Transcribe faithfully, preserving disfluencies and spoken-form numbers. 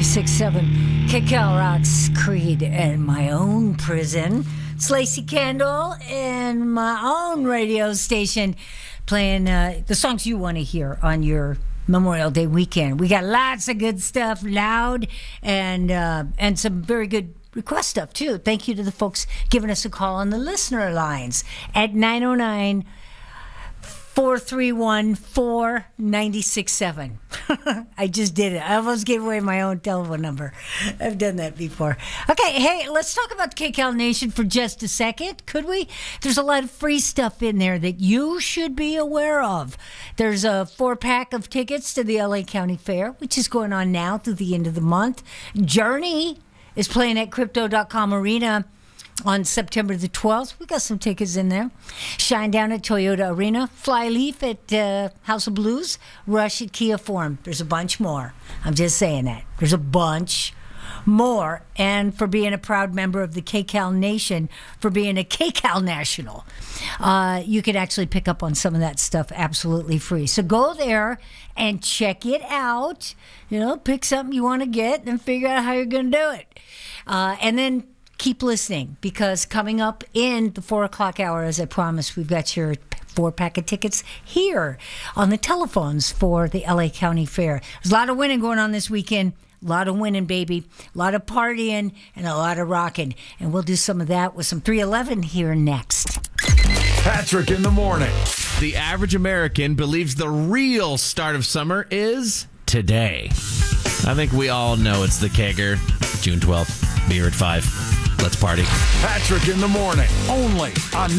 ninety-six point seven K C L Rocks, Creed, and my own prison. It's Lacey Candle and my own radio station playing uh, the songs you want to hear on your Memorial Day weekend. We got lots of good stuff, loud, and uh, and some very good request stuff, too. Thank you to the folks giving us a call on the listener lines at nine oh nine, four three one, four nine six seven. I just did it. I almost gave away my own telephone number. I've done that before. Okay, hey, let's talk about the K C A L Nation for just a second, could we? There's a lot of free stuff in there that you should be aware of. There's a four-pack of tickets to the L A County Fair, which is going on now through the end of the month. Journey is playing at Crypto dot com Arena on September the twelfth. We got some tickets in there. Shinedown at Toyota Arena. Flyleaf at uh, House of Blues. Rush at Kia Forum. There's a bunch more. I'm just saying that. There's a bunch more. And for being a proud member of the K C A L Nation, for being a K C A L National, uh, you can actually pick up on some of that stuff absolutely free. So go there and check it out. You know, pick something you want to get and figure out how you're going to do it. Uh, and then keep listening, because coming up in the four o'clock hour, as I promised, we've got your four pack of tickets here on the telephones for the L A County Fair. There's a lot of winning going on this weekend. A lot of winning, baby. A lot of partying and a lot of rocking. And we'll do some of that with some three eleven here next. Patrick in the morning. The average American believes the real start of summer is today. I think we all know it's the kegger. June twelfth, beer at five. Let's party. Patrick in the morning, only on